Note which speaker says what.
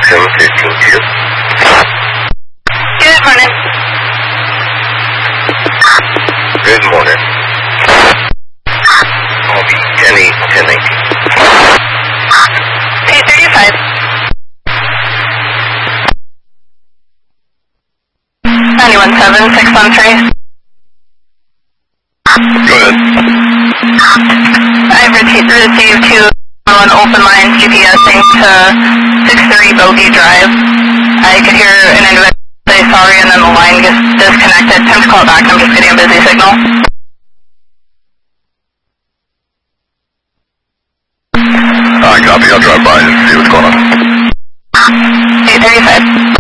Speaker 1: maximum 15-2.
Speaker 2: Good morning.
Speaker 1: Good morning. I'll be 10-8, 10-19.
Speaker 2: 835. 91-7, 613.
Speaker 1: Go ahead.
Speaker 2: I've received two on open lines GPSing to 63 Bogey Drive. I could hear an individual say sorry and then the line gets disconnected. Time to call back. I'm just getting a busy signal.
Speaker 1: Copy. I'll drive by and see what's going on.
Speaker 2: 835.